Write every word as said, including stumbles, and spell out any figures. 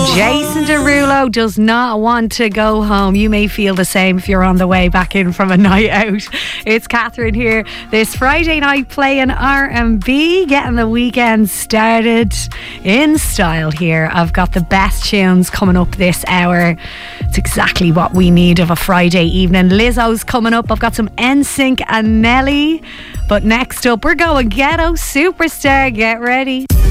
Jason Derulo does not want to go home. You may feel the same if you're on the way back in from a night out. It's Catherine here this Friday night playing R and B, getting the weekend started in style here. I've got the best tunes coming up this hour. It's exactly what we need of a Friday evening. Lizzo's coming up. I've got some N Sync and Nelly. But next up, we're going Ghetto Superstar. Get ready.